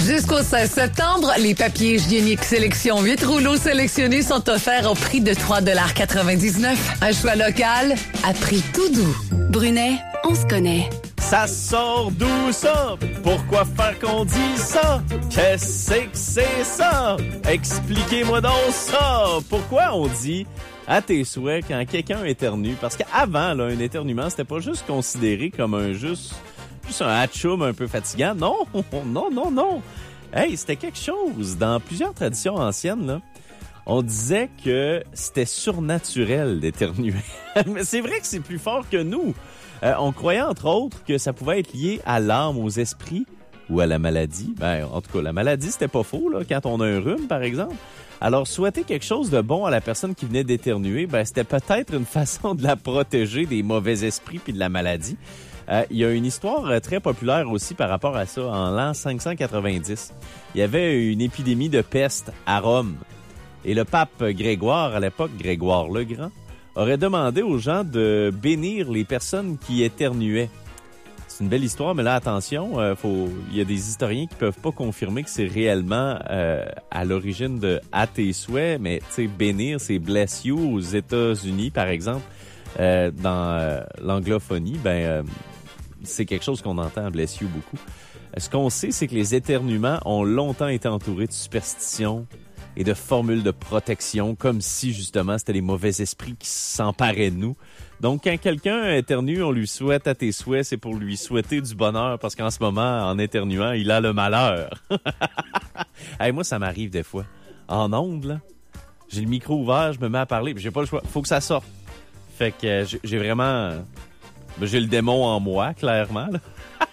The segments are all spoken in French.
Jusqu'au 16 septembre, les papiers hygiéniques sélection 8 rouleaux sélectionnés sont offerts au prix de 3,99 $. Un choix local à prix tout doux. Brunet, on se connaît. Ça sort d'où ça? Pourquoi faire qu'on dit ça? Qu'est-ce que c'est ça? Expliquez-moi donc ça! Pourquoi on dit à tes souhaits quand quelqu'un éternue? Parce qu'avant, là, un éternuement, c'était pas juste considéré comme juste un hatchoum un peu fatigant. Non, non. Hey, c'était quelque chose. Dans plusieurs traditions anciennes, là, on disait que c'était surnaturel d'éternuer. Mais c'est vrai que c'est plus fort que nous. On croyait, entre autres, que ça pouvait être lié à l'âme, aux esprits ou à la maladie. Ben, en tout cas, la maladie, c'était pas faux, là, quand on a un rhume, par exemple. Alors, souhaiter quelque chose de bon à la personne qui venait d'éternuer, ben, c'était peut-être une façon de la protéger des mauvais esprits puis de la maladie. Il y a une histoire très populaire aussi par rapport à ça. En l'an 590, il y avait une épidémie de peste à Rome. Et le pape Grégoire, à l'époque, Grégoire le Grand, aurait demandé aux gens de bénir les personnes qui éternuaient. C'est une belle histoire, mais là, attention, il y a des historiens qui peuvent pas confirmer que c'est réellement à l'origine de « à tes souhaits », mais tu sais, bénir, c'est « bless you » aux États-Unis, par exemple. Dans l'anglophonie, c'est quelque chose qu'on entend, « bless you » beaucoup. Ce qu'on sait, c'est que les éternuements ont longtemps été entourés de superstitions et de formules de protection, comme si, justement, c'était les mauvais esprits qui s'emparaient de nous. Donc, quand quelqu'un éternue, on lui souhaite à tes souhaits, c'est pour lui souhaiter du bonheur, parce qu'en ce moment, en éternuant, il a le malheur. Hey, moi, ça m'arrive des fois. En ondes, là, j'ai le micro ouvert, je me mets à parler, puis j'ai pas le choix. Faut que ça sorte. Fait que j'ai vraiment... j'ai le démon en moi, clairement, là.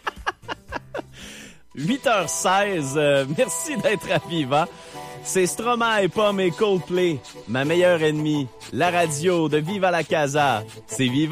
8h16, merci d'être à Viva. C'est Stromae, Pomme et Coldplay, ma meilleure ennemie, la radio de Viva la Casa. C'est Viva.